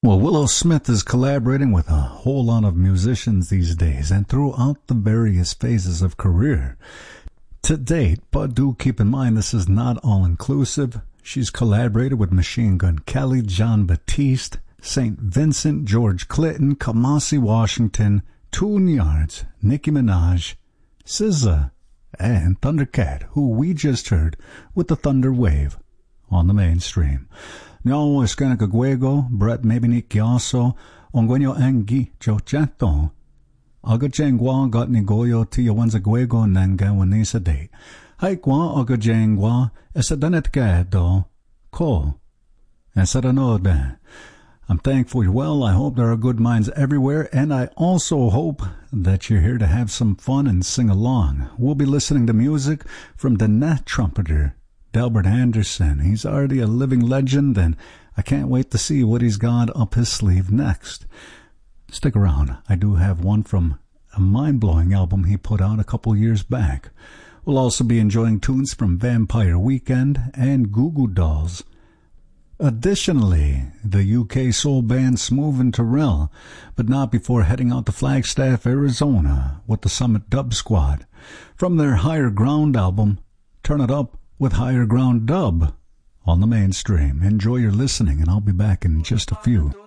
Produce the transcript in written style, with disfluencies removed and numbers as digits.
Well, Willow Smith is collaborating with a whole lot of musicians these days and throughout the various phases of career. To date, but do keep in mind this is not all-inclusive. She's collaborated with Machine Gun Kelly, John Batiste, St. Vincent, George Clinton, Kamasi Washington, Tune Yards, Nicki Minaj, SZA, and Thundercat, who we just heard with the Thunder Wave on the mainstream. Nyawo Eskanakagwego, Brett Mebinik Yaso, Ongwenyo Angi, Jochato, Agajengwa got Nigoyo Tiawanzagwego Nangawanisa Day. Haikwa Agajengwa, Esadanetgado, Ko, Esadanoda. I'm thankful you're well. I hope there are good minds everywhere, and I also hope that you're here to have some fun and sing along. We'll be listening to music from the Nat trumpeter, Delbert Anderson. He's already a living legend, and I can't wait to see what he's got up his sleeve next. Stick around. I do have one from a mind-blowing album he put out a couple years back. We'll also be enjoying tunes from Vampire Weekend and Goo Goo Dolls. Additionally, the UK soul band Smooth and Terrell, but not before heading out to Flagstaff, Arizona with the Summit Dub Squad. From their Higher Ground album, Turn It Up with Higher Ground Dub on the mainstream. Enjoy your listening, and I'll be back in just a few.